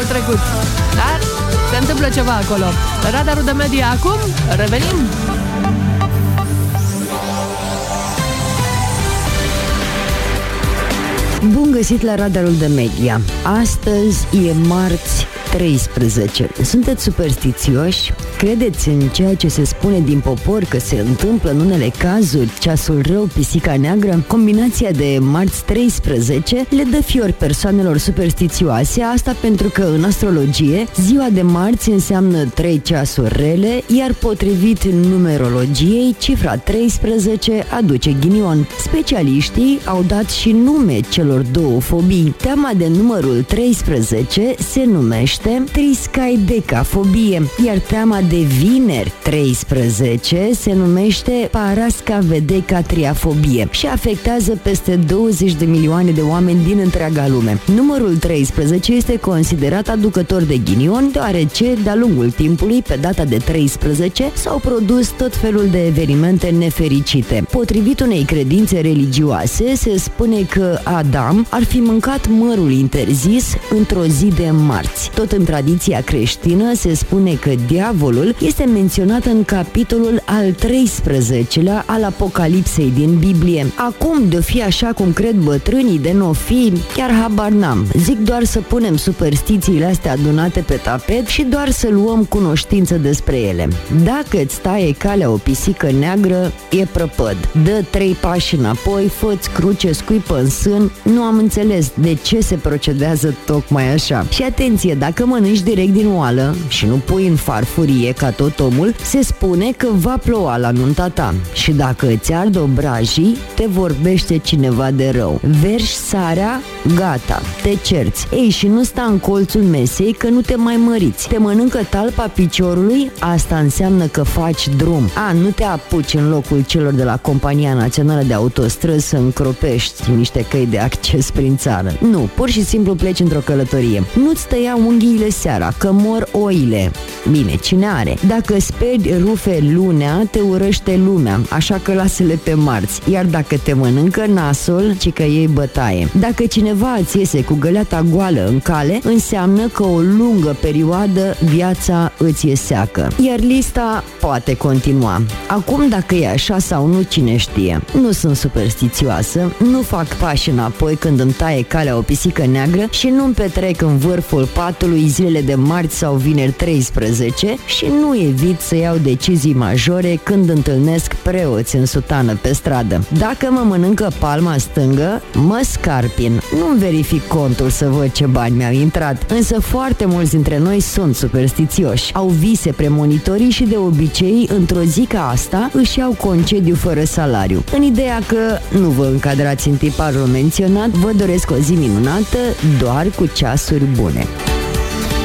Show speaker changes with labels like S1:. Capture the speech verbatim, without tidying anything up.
S1: anul trecut. Dar se întâmplă ceva acolo. Radarul de media acum, revenim.
S2: Bun găsit la Radarul de Media. Astăzi e marți treisprezece. Sunteți superstițioși? Credeți în ceea ce se spune din popor că se întâmplă în unele cazuri, ceasul rău, pisica neagră? Combinația de marți treisprezece le dă fiori persoanelor superstițioase, asta pentru că în astrologie ziua de marți înseamnă trei ceasuri rele, iar potrivit numerologiei, cifra treisprezece aduce ghinion. Specialiștii au dat și nume celor două fobii. Teama de numărul treisprezece se numește triscaidecafobie, iar teama de vineri treisprezece se numește parascavedecatriafobie și afectează peste douăzeci de milioane de oameni din întreaga lume. Numărul treisprezece este considerat aducător de ghinion, deoarece de-a lungul timpului, pe data de treisprezece, s-au produs tot felul de evenimente nefericite. Potrivit unei credințe religioase, se spune că Adam ar fi mâncat mărul interzis într-o zi de marți. Tot în tradiția creștină se spune că diavolul este menționat în capitolul al treisprezecelea al Apocalipsei din Biblie. Acum, de-o fi așa cum cred bătrânii, de n-o fi, chiar habar n-am. Zic doar să punem superstițiile astea adunate pe tapet și doar să luăm cunoștință despre ele. Dacă îți taie calea o pisică neagră, e prăpăd. Dă trei pași înapoi, fă-ți cruce, scuipă în sân. Nu am înțeles de ce se procedează tocmai așa. Și atenție, dacă mănânci direct din oală și nu pui în farfurie ca tot omul, se spune că va ploua la nunta ta. Și dacă îți ard obrajii, te vorbește cineva de rău. Verși sarea, gata, te cerți. Ei, și nu sta în colțul mesei că nu te mai măriți. Te mănâncă talpa piciorului, asta înseamnă că faci drum. A, nu te apuci în locul celor de la Compania Națională de Autostrăzi să încropești niște căi de acces prin țară. Nu, pur și simplu pleci într-o călătorie. Nu-ți tăia unghiile seara, că mor oile. Bine, cine are? Dacă speri rufe lunea, te urăște lumea, așa că lasă-le pe marți. Iar dacă te mănâncă nasul, ci că iei bătaie. Dacă cineva îți iese cu găleata goală în cale, înseamnă că o lungă perioadă viața îți e seacă. Iar lista poate continua. Acum, dacă e așa sau nu, cine știe. Nu sunt superstițioasă, nu fac pași înapoi când îmi taie calea o pisică neagră și nu-mi petrec în vârful patului zilele de marți sau vineri treisprezece și nu evit să iau decizii majore când întâlnesc preoți în sutană pe stradă. Dacă mă mănâncă palma stângă, mă scarpin. Nu-mi verific contul să văd ce bani mi-au intrat. Însă foarte mulți dintre noi sunt superstițioși. Au vise premonitorii și de obicei, într-o zi ca asta, își iau concediu fără salariu. În ideea că nu vă încadrați în tiparul menționat, vă doresc o zi minunată, doar cu ceasuri bune.